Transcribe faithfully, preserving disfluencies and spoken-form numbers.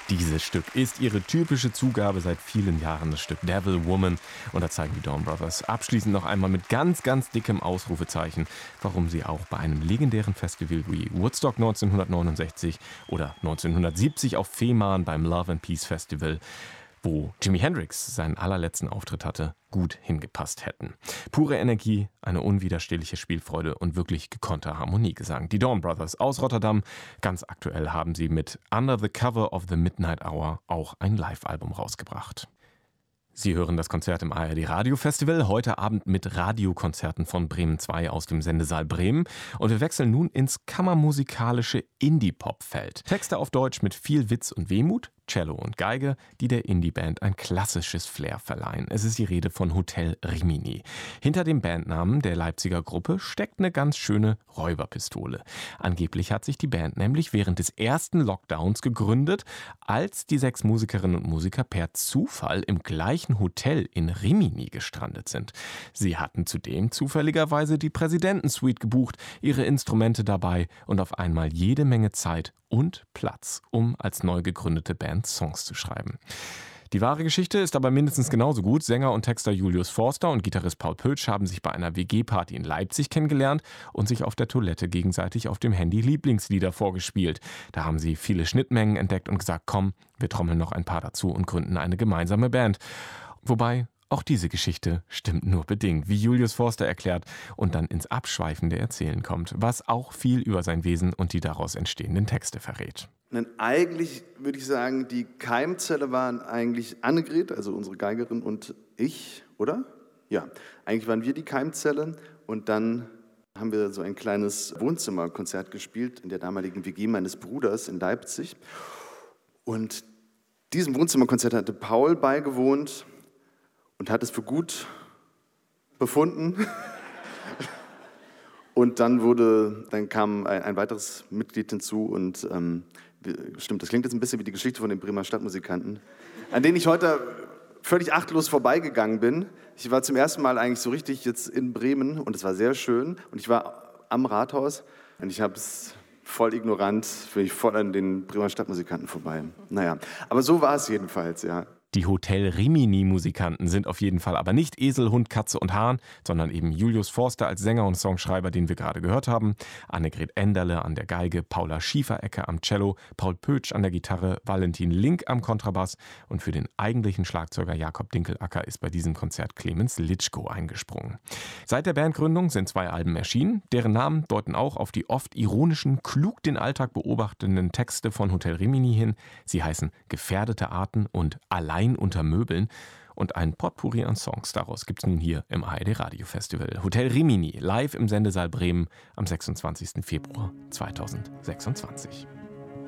Dieses Stück ist ihre typische Zugabe seit vielen Jahren, das Stück Devil Woman. Und da zeigen die Dawn Brothers abschließend noch einmal mit ganz, ganz dickem Ausrufezeichen, warum sie auch bei einem legendären Festival wie Woodstock neunzehnhundertneunundsechzig oder neunzehnhundertsiebzig auf Fehmarn beim Love and Peace Festival, wo Jimi Hendrix seinen allerletzten Auftritt hatte, gut hingepasst hätten. Pure Energie, eine unwiderstehliche Spielfreude und wirklich gekonnter Harmoniegesang. Die Dawn Brothers aus Rotterdam, ganz aktuell haben sie mit Under the Cover of the Midnight Hour auch ein Live-Album rausgebracht. Sie hören das Konzert im A R D Radio Festival, heute Abend mit Radiokonzerten von Bremen zwei aus dem Sendesaal Bremen. Und wir wechseln nun ins kammermusikalische Indie-Pop-Feld. Texte auf Deutsch mit viel Witz und Wehmut, Cello und Geige, die der Indie-Band ein klassisches Flair verleihen. Es ist die Rede von Hotel Rimini. Hinter dem Bandnamen der Leipziger Gruppe steckt eine ganz schöne Räuberpistole. Angeblich hat sich die Band nämlich während des ersten Lockdowns gegründet, als die sechs Musikerinnen und Musiker per Zufall im gleichen Hotel in Rimini gestrandet sind. Sie hatten zudem zufälligerweise die Präsidentensuite gebucht, ihre Instrumente dabei und auf einmal jede Menge Zeit und Platz, um als neu gegründete Band Songs zu schreiben. Die wahre Geschichte ist aber mindestens genauso gut. Sänger und Texter Julius Forster und Gitarrist Paul Pötsch haben sich bei einer W G-Party in Leipzig kennengelernt und sich auf der Toilette gegenseitig auf dem Handy Lieblingslieder vorgespielt. Da haben sie viele Schnittmengen entdeckt und gesagt, komm, wir trommeln noch ein paar dazu und gründen eine gemeinsame Band. Wobei auch diese Geschichte stimmt nur bedingt, wie Julius Forster erklärt und dann ins abschweifende Erzählen kommt, was auch viel über sein Wesen und die daraus entstehenden Texte verrät. Denn eigentlich würde ich sagen, die Keimzelle waren eigentlich Annegret, also unsere Geigerin, und ich, oder? Ja, eigentlich waren wir die Keimzelle und dann haben wir so ein kleines Wohnzimmerkonzert gespielt in der damaligen W G meines Bruders in Leipzig. Und diesem Wohnzimmerkonzert hatte Paul beigewohnt und hat es für gut befunden. Und dann wurde, dann kam ein, ein weiteres Mitglied hinzu und ähm, stimmt, das klingt jetzt ein bisschen wie die Geschichte von den Bremer Stadtmusikanten, an denen ich heute völlig achtlos vorbeigegangen bin. Ich war zum ersten Mal eigentlich so richtig jetzt in Bremen und es war sehr schön und ich war am Rathaus und ich habe es voll ignorant, bin ich voll an den Bremer Stadtmusikanten vorbei. Naja, aber so war es jedenfalls, ja. Die Hotel Rimini-Musikanten sind auf jeden Fall aber nicht Esel, Hund, Katze und Hahn, sondern eben Julius Forster als Sänger und Songschreiber, den wir gerade gehört haben, Annegret Enderle an der Geige, Paula Schieferecke am Cello, Paul Pötsch an der Gitarre, Valentin Link am Kontrabass und für den eigentlichen Schlagzeuger Jakob Dinkelacker ist bei diesem Konzert Clemens Litschko eingesprungen. Seit der Bandgründung sind zwei Alben erschienen, deren Namen deuten auch auf die oft ironischen, klug den Alltag beobachtenden Texte von Hotel Rimini hin. Sie heißen Gefährdete Arten und Allein unter Möbeln und ein Potpourri an Songs. Daraus gibt es nun hier im A R D Radio Festival. Hotel Rimini, live im Sendesaal Bremen am sechsundzwanzigsten Februar zweitausendsechsundzwanzig.